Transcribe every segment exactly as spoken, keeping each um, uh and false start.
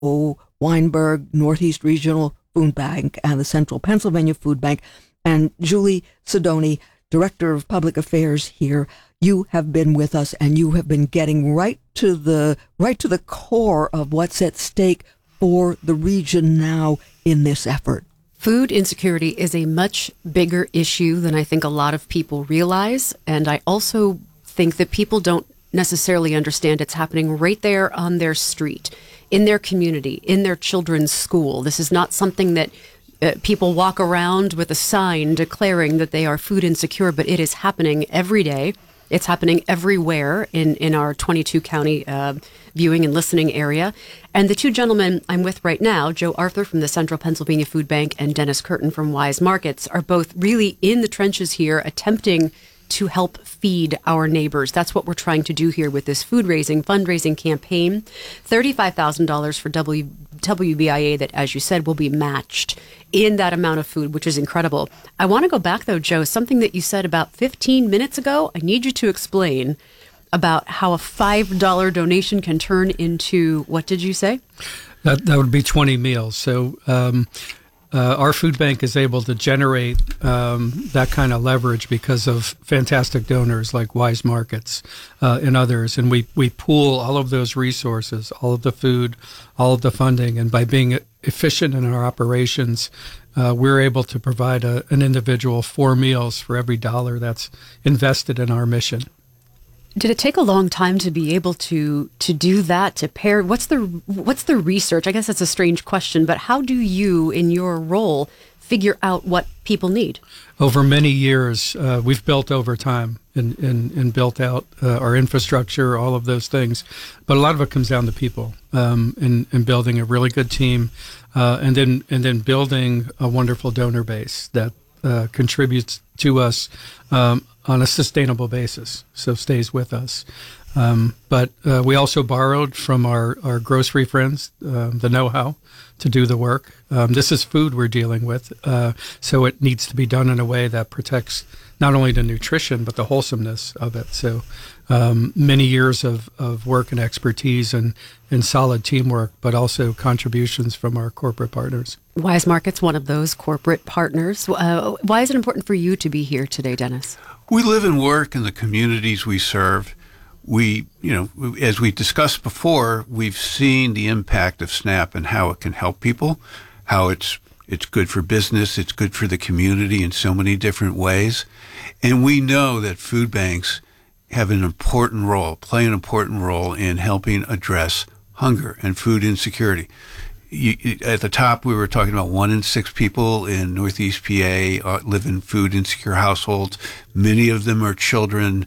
Weinberg, Northeast Regional Food Bank, and the Central Pennsylvania Food Bank, and Julie Sidoni, Director of Public Affairs here. You have been with us, and you have been getting right to the right to the core of what's at stake for the region now in this effort. Food insecurity is a much bigger issue than I think a lot of people realize, and I also think that people don't necessarily understand it's happening right there on their street, in their community, in their children's school. This is not something that uh, people walk around with a sign declaring that they are food insecure, but it is happening every day. It's happening everywhere in, in our twenty-two county uh, viewing and listening area. And the two gentlemen I'm with right now, Joe Arthur from the Central Pennsylvania Food Bank and Dennis Curtin from Wise Markets, are both really in the trenches here attempting to help feed our neighbors. That's what we're trying to do here with this food raising, fundraising campaign. thirty-five thousand dollars for W B I A that, as you said, will be matched in that amount of food, which is incredible. I want to go back, though, Joe, something that you said about fifteen minutes ago. I need you to explain about how a five dollar donation can turn into, what did you say? That, that would be twenty meals. So um, uh, our food bank is able to generate um, that kind of leverage because of fantastic donors like Wise Markets uh, and others. And we, we pool all of those resources, all of the food, all of the funding. And by being efficient in our operations, uh, we're able to provide a, an individual four meals for every dollar that's invested in our mission. Did it take a long time to be able to to do that, to pair? What's the what's the research? I guess that's a strange question, but how do you, in your role, figure out what people need? Over many years, uh, we've built over time and, and, and built out uh, our infrastructure, all of those things. But a lot of it comes down to people um, and, and building a really good team uh, and then and then building a wonderful donor base that uh, contributes to us um, on a sustainable basis, so stays with us. Um, but uh, we also borrowed from our, our grocery friends uh, the know-how to do the work. Um, this is food we're dealing with, uh, so it needs to be done in a way that protects not only the nutrition, but the wholesomeness of it. So um, many years of, of work and expertise and, and solid teamwork, but also contributions from our corporate partners. Wise Markets, one of those corporate partners. Uh, why is it important for you to be here today, Dennis? We live and work in the communities we serve. We, you know, as we discussed before, we've seen the impact of SNAP and how it can help people, how it's it's good for business, it's good for the community in so many different ways. And we know that food banks have an important role, play an important role in helping address hunger and food insecurity. You, at the top, we were talking about one in six people in Northeast P A uh, live in food insecure households. Many of them are children.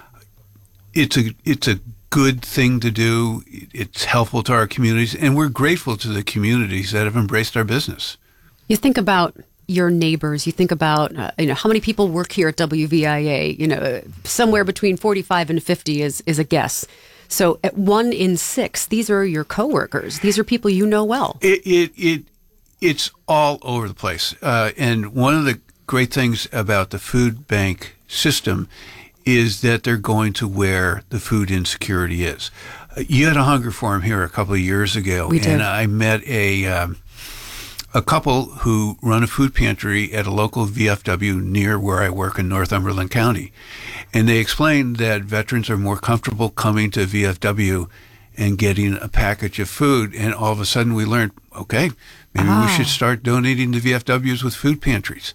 It's a it's a good thing to do. It's helpful to our communities, and we're grateful to the communities that have embraced our business. You think about your neighbors. You think about uh, you know how many people work here at W V I A. You know, somewhere between forty-five and fifty is is a guess. So at one in six, these are your coworkers. These are people you know well. It it, it it's all over the place. Uh, and one of the great things about the food bank system is that they're going to where the food insecurity is. Uh, you had a hunger forum here a couple of years ago, we did. And I met a um, a couple who run a food pantry at a local V F W near where I work in Northumberland County. And they explained that veterans are more comfortable coming to V F W and getting a package of food. And all of a sudden we learned, okay, maybe ah. we should start donating to V F Ws with food pantries.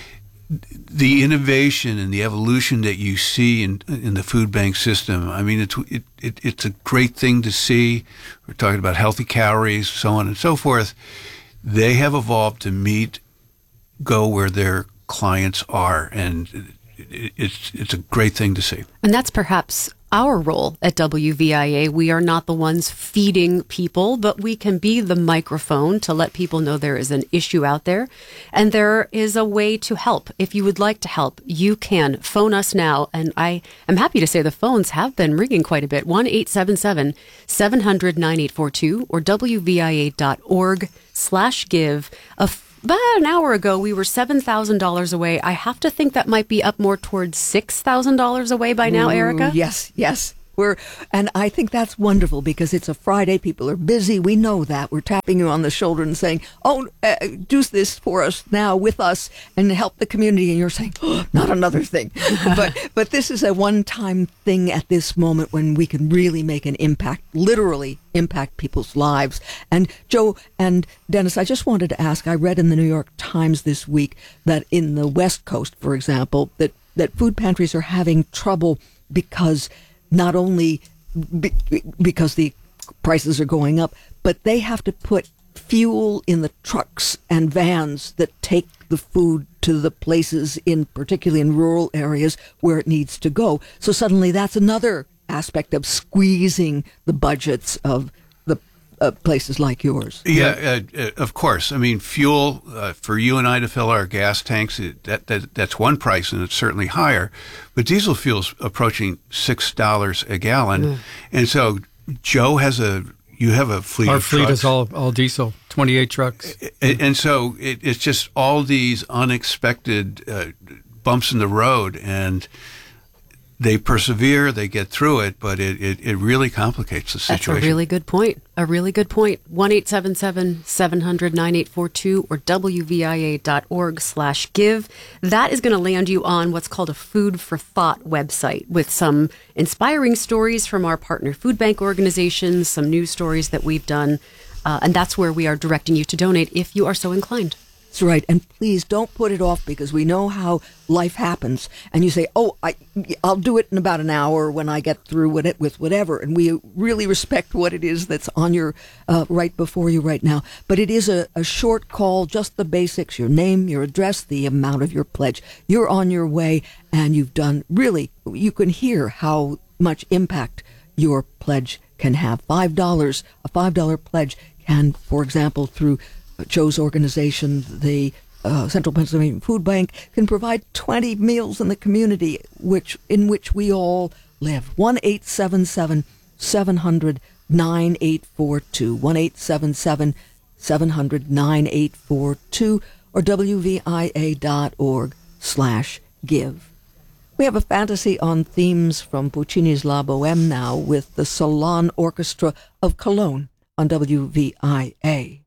The innovation and the evolution that you see in in the food bank system, I mean, it's it, it it's a great thing to see. We're talking about healthy calories, so on and so forth. They have evolved to meet, go where their clients are, and it, it's it's a great thing to see. And that's perhaps our role at W V I A. We are not the ones feeding people, but we can be the microphone to let people know there is an issue out there and there is a way to help. If you would like to help, you can phone us now. And I am happy to say the phones have been ringing quite a bit. one eight seven seven, seven hundred, nine eight four two or W V I A dot org slash give. A About an hour ago, we were seven thousand dollars away. I have to think that might be up more towards six thousand dollars away by now, Ooh, Erica? Yes, yes. We're, and I think that's wonderful because it's a Friday. People are busy. We know that. We're tapping you on the shoulder and saying, oh, uh, do this for us now with us and help the community. And you're saying, oh, not another thing. but but this is a one-time thing at this moment when we can really make an impact, literally impact people's lives. And Joe and Dennis, I just wanted to ask, I read in the New York Times this week that in the West Coast, for example, that, that food pantries are having trouble because not only be, because the prices are going up, but they have to put fuel in the trucks and vans that take the food to the places in, particularly in rural areas where it needs to go. So suddenly that's another aspect of squeezing the budgets of the uh, places like yours. Yeah, uh, uh, of course. I mean, fuel uh, for you and I to fill our gas tanks, it, that, that that's one price, and it's certainly higher. But diesel fuel's approaching six dollars a gallon, mm. and so Joe has a. You have a fleet Our of fleet trucks. is all, all diesel, twenty-eight trucks. And, and so it, it's just all these unexpected uh, bumps in the road, and they persevere, they get through it, but it, it, it really complicates the situation. That's a really good point. A really good point. one eight seven seven, seven hundred, nine eight four two or W V I A dot org slash give. That is going to land you on what's called a Food for Thought website with some inspiring stories from our partner food bank organizations, some news stories that we've done, uh, and that's where we are directing you to donate if you are so inclined. That's right. And please don't put it off because we know how life happens. And you say, oh, I, I'll do it in about an hour when I get through with it, with whatever. And we really respect what it is that's on your, uh, right before you right now. But it is a, a short call, just the basics, your name, your address, the amount of your pledge. You're on your way and you've done really, you can hear how much impact your pledge can have. five dollars, a five dollar pledge can, for example, through Joe's organization, the uh, Central Pennsylvania Food Bank, can provide twenty meals in the community which in which we all live. one eight seven seven, seven hundred, nine eight four two. one eight seven seven, seven hundred, nine eight four two or W V I A dot org slash give. We have a fantasy on themes from Puccini's La Boheme now with the Salon Orchestra of Cologne on W V I A.